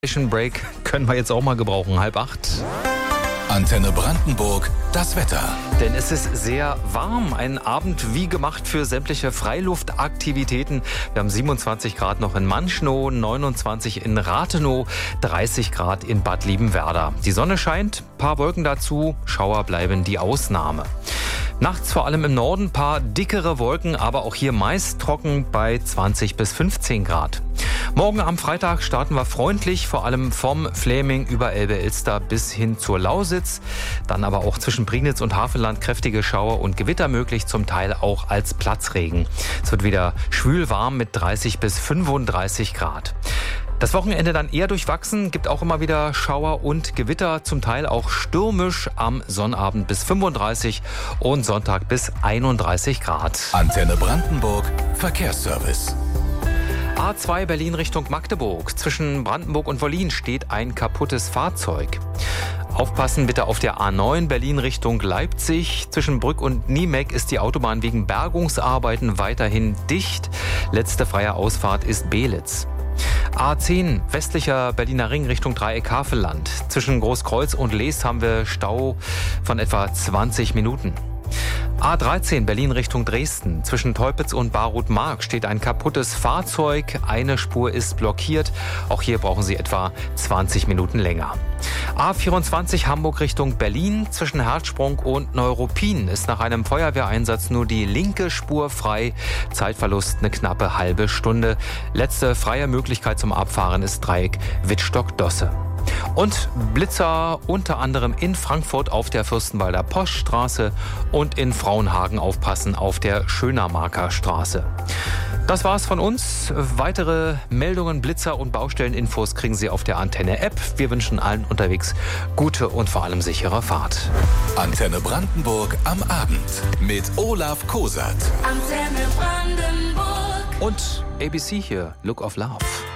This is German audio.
Break können wir jetzt auch mal gebrauchen, 7:30. Antenne Brandenburg, das Wetter. Denn es ist sehr warm. Ein Abend wie gemacht für sämtliche Freiluftaktivitäten. Wir haben 27 Grad noch in Manchnow, 29 in Rathenow, 30 Grad in Bad Liebenwerda. Die Sonne scheint, paar Wolken dazu, Schauer bleiben die Ausnahme. Nachts vor allem im Norden paar dickere Wolken, aber auch hier meist trocken bei 20 bis 15 Grad. Morgen am Freitag starten wir freundlich, vor allem vom Fläming über Elbe-Elster bis hin zur Lausitz. Dann aber auch zwischen Prignitz und Havelland kräftige Schauer und Gewitter möglich, zum Teil auch als Platzregen. Es wird wieder schwül warm mit 30 bis 35 Grad. Das Wochenende dann eher durchwachsen, gibt auch immer wieder Schauer und Gewitter, zum Teil auch stürmisch am Sonnabend bis 35 und Sonntag bis 31 Grad. Antenne Brandenburg, Verkehrsservice. A2 Berlin Richtung Magdeburg. Zwischen Brandenburg und Wollin steht ein kaputtes Fahrzeug. Aufpassen bitte auf der A9 Berlin Richtung Leipzig. Zwischen Brück und Niemeck ist die Autobahn wegen Bergungsarbeiten weiterhin dicht. Letzte freie Ausfahrt ist Belitz. A10 westlicher Berliner Ring Richtung Dreieck Havelland. Zwischen Großkreuz und Lees haben wir Stau von etwa 20 Minuten. A13 Berlin Richtung Dresden. Zwischen Teupitz und Barut-Mark steht ein kaputtes Fahrzeug. Eine Spur ist blockiert. Auch hier brauchen Sie etwa 20 Minuten länger. A24 Hamburg Richtung Berlin. Zwischen Herzsprung und Neuruppin ist nach einem Feuerwehreinsatz nur die linke Spur frei. Zeitverlust eine knappe halbe Stunde. Letzte freie Möglichkeit zum Abfahren ist Dreieck Wittstock-Dosse. Und Blitzer unter anderem in Frankfurt auf der Fürstenwalder Poststraße und in Frauenhagen aufpassen auf der Schönermarker Straße. Das war's von uns. Weitere Meldungen, Blitzer und Baustelleninfos kriegen Sie auf der Antenne-App. Wir wünschen allen unterwegs gute und vor allem sichere Fahrt. Antenne Brandenburg am Abend mit Olaf Kosat. Antenne Brandenburg. Und ABC hier, Look of Love.